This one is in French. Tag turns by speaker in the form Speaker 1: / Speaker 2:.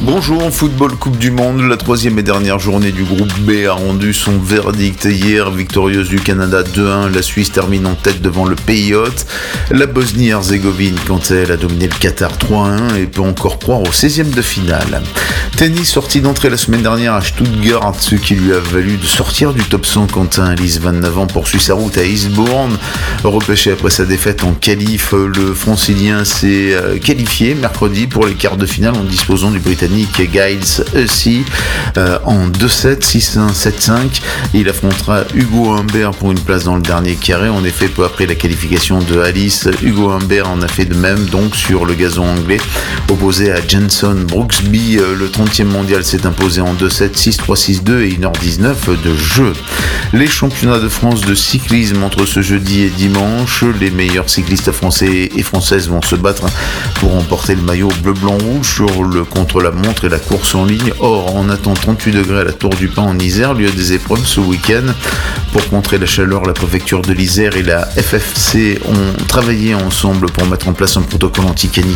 Speaker 1: Bonjour, football Coupe du Monde, la troisième et dernière journée du groupe B a rendu son verdict hier, victorieuse du Canada 2-1, la Suisse termine en tête devant le pays hôte, la Bosnie-Herzégovine quant à elle a dominé le Qatar 3-1 et peut encore croire au 16e de finale. Tennis, sortie d'entrée la semaine dernière à Stuttgart, ce qui lui a valu de sortir du top 100. Quentin Alice, 29 ans, poursuit sa route à Eastbourne. Repêché après sa défaite en qualif, le francilien s'est qualifié mercredi pour les quarts de finale en disposant du Britannique Giles Hussey en 2-7, 6-1, 7-5. Il affrontera Hugo Humbert pour une place dans le dernier carré. En effet, peu après la qualification de Alice, Hugo Humbert en a fait de même donc sur le gazon anglais. Opposé à Jenson Brooksby, le 30e mondial s'est imposé en 2-7, 6-3, 6-2 et 1h19 de jeu. Les championnats de France de cyclisme entre ce jeudi et dimanche, les meilleurs cyclistes français et françaises vont se battre pour remporter le maillot bleu-blanc-rouge sur le contre-la-montre et la course en ligne. Or, en attendant 38 degrés à la Tour du Pin en Isère, lieu des épreuves ce week-end. Pour contrer la chaleur, la préfecture de l'Isère et la FFC ont travaillé ensemble pour mettre en place un protocole anti-canicule